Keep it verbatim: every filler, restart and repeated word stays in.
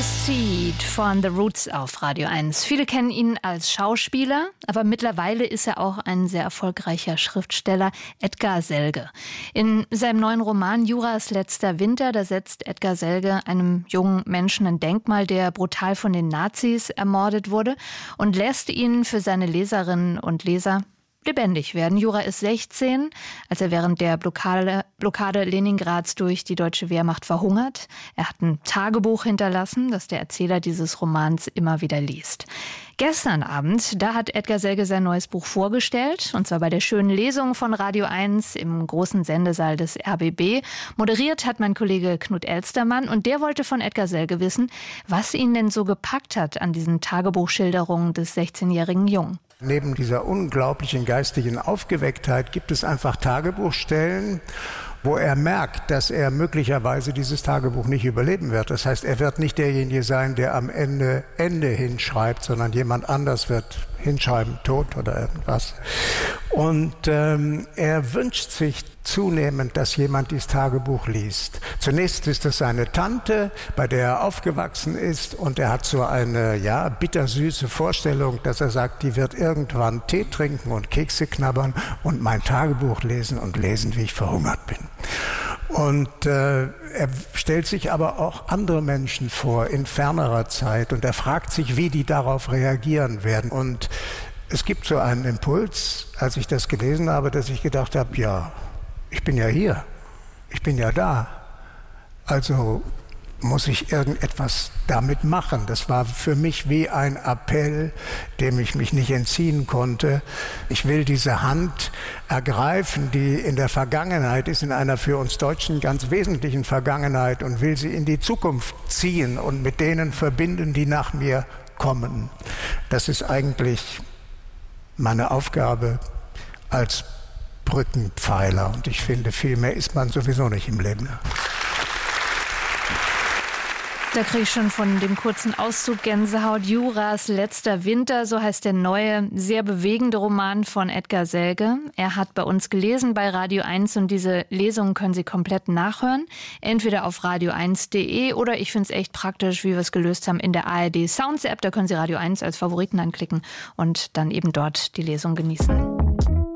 Seed von The Roots auf Radio eins. Viele kennen ihn als Schauspieler, aber mittlerweile ist er auch ein sehr erfolgreicher Schriftsteller, Edgar Selge. In seinem neuen Roman Juras letzter Winter, da setzt Edgar Selge einem jungen Menschen ein Denkmal, der brutal von den Nazis ermordet wurde, und lässt ihn für seine Leserinnen und Leser lebendig werden. Jura ist sechzehn, als er während der Blockade, Blockade Leningrads durch die deutsche Wehrmacht verhungert. Er hat ein Tagebuch hinterlassen, das der Erzähler dieses Romans immer wieder liest. Gestern Abend, da hat Edgar Selge sein neues Buch vorgestellt, und zwar bei der schönen Lesung von Radio eins im großen Sendesaal des R B B. Moderiert hat mein Kollege Knut Elstermann, und der wollte von Edgar Selge wissen, was ihn denn so gepackt hat an diesen Tagebuchschilderungen des sechzehnjährigen Jungen. Neben dieser unglaublichen geistigen Aufgewecktheit gibt es einfach Tagebuchstellen, wo er merkt, dass er möglicherweise dieses Tagebuch nicht überleben wird. Das heißt, er wird nicht derjenige sein, der am Ende Ende hinschreibt, sondern jemand anders wird hinschreiben, Tod oder irgendwas. Und ähm, er wünscht sich zunehmend, dass jemand dieses Tagebuch liest. Zunächst ist es seine Tante, bei der er aufgewachsen ist, und er hat so eine ja bittersüße Vorstellung, dass er sagt, die wird irgendwann Tee trinken und Kekse knabbern und mein Tagebuch lesen und lesen, wie ich verhungert bin. Und äh, er stellt sich aber auch andere Menschen vor in fernerer Zeit, und er fragt sich, wie die darauf reagieren werden. Und es gibt so einen Impuls, als ich das gelesen habe, dass ich gedacht habe, ja, ich bin ja hier, ich bin ja da, also muss ich irgendetwas damit machen. Das war für mich wie ein Appell, dem ich mich nicht entziehen konnte. Ich will diese Hand ergreifen, die in der Vergangenheit ist, in einer für uns Deutschen ganz wesentlichen Vergangenheit, und will sie in die Zukunft ziehen und mit denen verbinden, die nach mir kommen. Das ist eigentlich meine Aufgabe als Brückenpfeiler, und ich finde, viel mehr ist man sowieso nicht im Leben. Da kriege ich schon von dem kurzen Auszug Gänsehaut. Juras letzter Winter, so heißt der neue, sehr bewegende Roman von Edgar Selge. Er hat bei uns gelesen bei Radio eins, und diese Lesungen können Sie komplett nachhören. Entweder auf radio eins punkt de oder, ich finde es echt praktisch, wie wir es gelöst haben, in der A R D Sounds App. Da können Sie Radio eins als Favoriten anklicken und dann eben dort die Lesung genießen.